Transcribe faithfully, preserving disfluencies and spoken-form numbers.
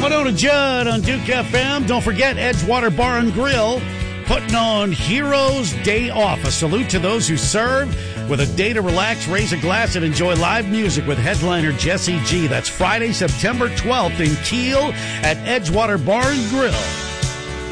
oh to Judd on Duke F M. Don't forget Edgewater Bar and Grill putting on Heroes Day Off. A salute to those who serve with a day to relax, raise a glass, and enjoy live music with headliner Jesse G. That's Friday, September twelfth in Kiel at Edgewater Bar and Grill.